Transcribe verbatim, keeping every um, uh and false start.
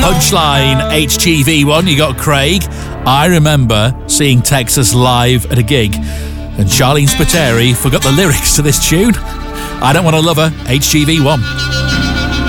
Punchline H G V one, you got Craig. I remember seeing Texas live at a gig, and Charlene Spiteri forgot the lyrics to this tune. I Don't Want to Love Her, H G V one.